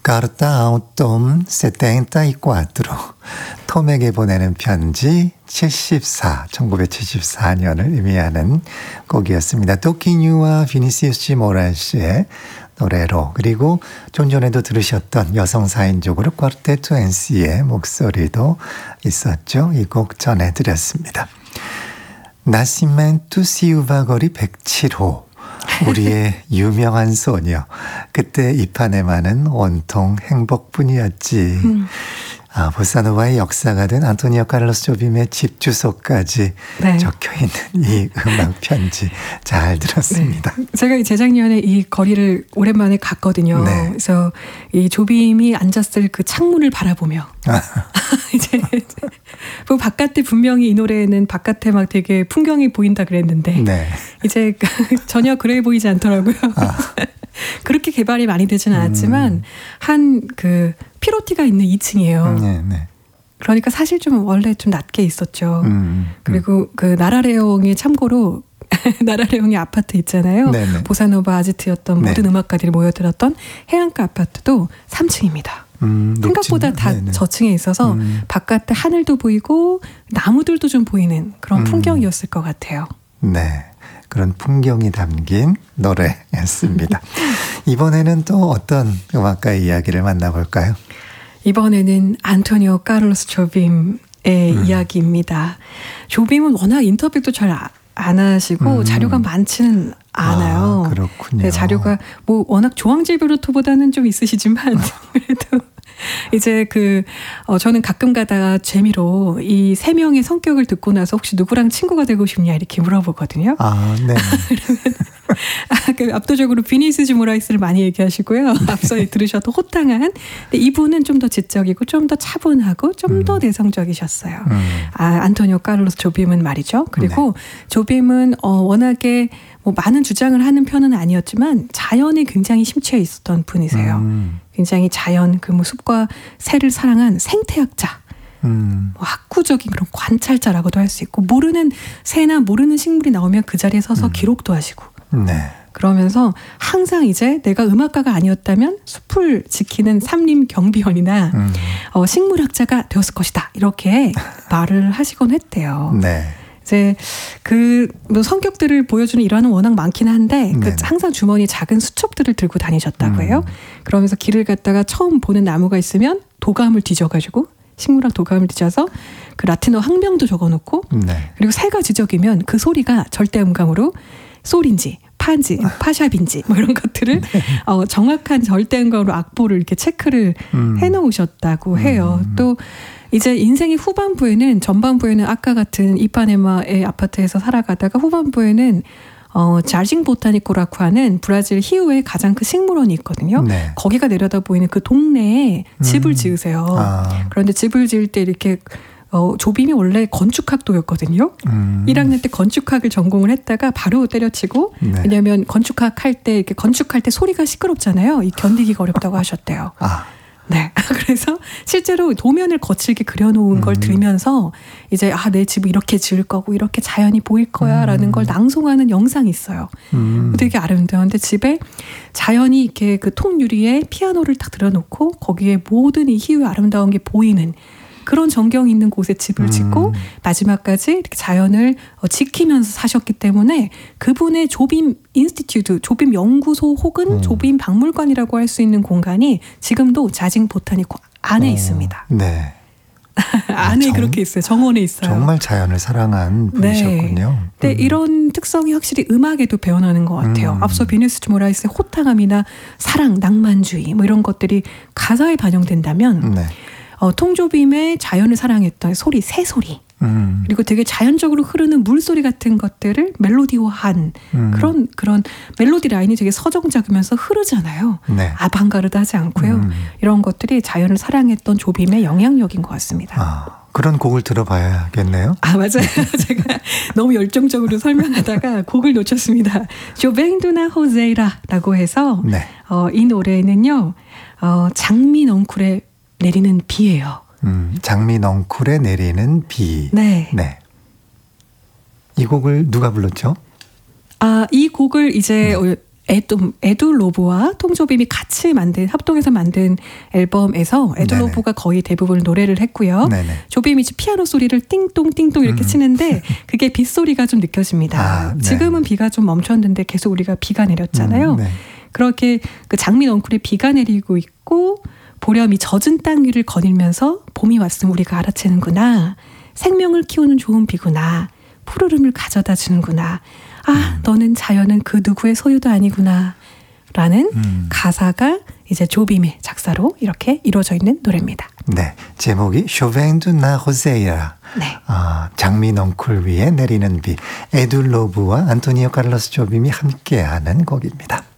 Carta a Tom 74. 톰에게 보내는 편지 1974년을 의미하는 곡이었습니다. 토키뉴와 비니시우스 모랄스의 노래로, 그리고 좀 전에도 들으셨던 여성 4인조그룹 쿼르테토 NC의 목소리도 있었죠. 이 곡 전해드렸습니다. 나시멘투 시우바 거리 107호, 우리의 유명한 소녀. 그때 이 판에만은 온통 행복뿐이었지. 보사노바의 역사가 된 안토니오 카를로스 조빔의 집 주소까지 네. 적혀있는 이 음악 편지 잘 들었습니다. 네. 제가 재작년에 이 거리를 오랜만에 갔거든요. 네. 그래서 이 조빔이 앉았을 그 창문을 바라보며 이제 그 바깥에 분명히 이 노래는 바깥에 막 되게 풍경이 보인다 그랬는데 네. 이제 전혀 그래 보이지 않더라고요. 그렇게 개발이 많이 되진 않았지만 한 그 피로티가 있는 2층이에요. 네. 그러니까 사실 좀 원래 좀 낮게 있었죠. 그리고 그 나라레옹이 참고로 나라레옹의 아파트 있잖아요. 네네. 보사노바 아지트였던 모든 음악가들이 모여들었던 해안가 아파트도 3층입니다. 생각보다 다 네네. 저층에 있어서 바깥에 하늘도 보이고 나무들도 좀 보이는 그런 풍경이었을 것 같아요. 네. 그런 풍경이 담긴 노래였습니다. 이번에는 또 어떤 음악가 이야기를 만나볼까요? 이번에는 안토니오 카를로스 조빔의 이야기입니다. 조빔은 워낙 인터뷰도 잘 안 하시고 자료가 많지는 않아요. 아, 그렇군요. 네, 자료가 뭐 워낙 조항질비로토보다는 좀 있으시지만 그래도 이제 저는 가끔 가다가 재미로 이 세 명의 성격을 듣고 나서 혹시 누구랑 친구가 되고 싶냐 이렇게 물어보거든요. 아, 네. 그러면 압도적으로 비니시우스 모라이스를 많이 얘기하시고요. 앞서 들으셔도 호탕한. 근데 이분은 좀 더 지적이고 좀 더 차분하고 좀 더 내성적이셨어요. 안토니오 카를로스 조빔은 말이죠. 그리고 네. 조빔은 워낙에 뭐 많은 주장을 하는 편은 아니었지만 자연에 굉장히 심취해 있었던 분이세요. 굉장히 자연, 그 뭐 숲과 새를 사랑한 생태학자. 학구적인 그런 관찰자라고도 할 수 있고, 모르는 새나 모르는 식물이 나오면 그 자리에 서서 기록도 하시고. 네. 그러면서 항상 이제 내가 음악가가 아니었다면 숲을 지키는 산림 경비원이나 식물학자가 되었을 것이다. 이렇게 말을 하시곤 했대요. 네. 이제 뭐 성격들을 보여주는 일화는 워낙 많긴 한데 항상 주머니에 작은 수첩들을 들고 다니셨다고 해요. 그러면서 길을 갔다가 처음 보는 나무가 있으면 도감을 뒤져가지고 식물학 도감을 뒤져서 그 라틴어 학명도 적어놓고 네. 그리고 새가 지적이면 그 소리가 절대음감으로 솔인지 파인지 파샵인지 뭐 이런 것들을 네. 정확한 절대음감으로 악보를 이렇게 체크를 해놓으셨다고 해요. 또 이제 인생의 후반부에는, 전반부에는 아까 같은 이파네마의 아파트에서 살아가다가 후반부에는 자징 보타니코라고 하는 브라질 히우의 가장 큰 식물원이 있거든요. 네. 거기가 내려다 보이는 그 동네에 집을 지으세요. 그런데 집을 지을 때 이렇게 조빔이 원래 건축학도였거든요. 1학년 때 건축학을 전공을 했다가 바로 때려치고 네. 왜냐하면 건축학 할 때 이렇게 건축할 때 소리가 시끄럽잖아요. 견디기가 어렵다고 하셨대요. 네. 그래서 실제로 도면을 거칠게 그려놓은 걸 들으면서 이제 내 집을 이렇게 지을 거고 이렇게 자연이 보일 거야 라는 걸 낭송하는 영상이 있어요. 되게 아름다운데 집에 자연이 이렇게 그 통유리에 피아노를 딱 들어놓고 거기에 모든 이 희유의 아름다운 게 보이는 그런 전경이 있는 곳에 집을 짓고 마지막까지 이렇게 자연을 지키면서 사셨기 때문에 그분의 조빔 인스티튜트, 조빔 연구소 혹은 조빔 박물관이라고 할 수 있는 공간이 지금도 자징 보타니코 안에 있습니다. 네. 안에 그렇게 있어요. 정원에 있어요. 정말 자연을 사랑한 분이셨군요. 네. 이런 특성이 확실히 음악에도 배어나는 것 같아요. 앞서 비니시우스 모라이스의 호탕함이나 사랑, 낭만주의 뭐 이런 것들이 가사에 반영된다면 네. 통조빔의 자연을 사랑했던 소리, 새소리 그리고 되게 자연적으로 흐르는 물소리 같은 것들을 멜로디화한 그런 멜로디 라인이 되게 서정적이면서 흐르잖아요. 네. 아방가르드하지 않고요. 이런 것들이 자연을 사랑했던 조빔의 영향력인 것 같습니다. 그런 곡을 들어봐야겠네요. 맞아요. 제가 너무 열정적으로 설명하다가 곡을 놓쳤습니다. 조뱅두나 호제이라라고 해서 네. 이 노래는요. 장미 넝쿨의 내리는 비예요. 장미 넝쿨에 내리는 비. 네. 네. 이 곡을 누가 불렀죠? 이 곡을 이제 에둘로브와 통조빔이 같이 합동해서 만든 앨범에서 에둘로브가 거의 대부분 노래를 했고요. 네네. 조빔이 피아노 소리를 띵똥띵똥 이렇게 치는데 그게 빗소리가 좀 느껴집니다. 네. 지금은 비가 좀 멈췄는데 계속 우리가 비가 내렸잖아요. 네. 그렇게 그 장미 넝쿨에 비가 내리고 있고 보렴이 젖은 땅 위를 거닐면서 봄이 왔으면 우리가 알아채는구나. 생명을 키우는 좋은 비구나. 푸르름을 가져다 주는구나. 너는 자연은 그 누구의 소유도 아니구나. 라는 가사가 이제 조빔의 작사로 이렇게 이루어져 있는 노래입니다. 네, 제목이 쇼뱅 두 나 호세이라. 네. 장미 넝쿨 위에 내리는 비. 에둘로브와 안토니오 카를로스 조빔이 함께하는 곡입니다.